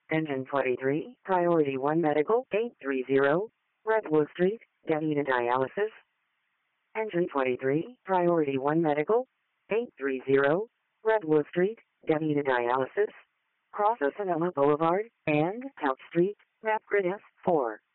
Engine 23, Priority 1 Medical, 830, Redwood Street, Davina Dialysis. Engine 23, Priority 1 Medical, 830, Redwood Street, Davina Dialysis. Cross Sonoma Boulevard, and Couch Street, Rapgrid F4.